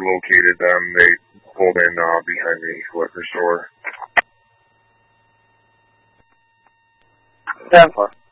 located them. They pulled in behind the liquor store. 10-4.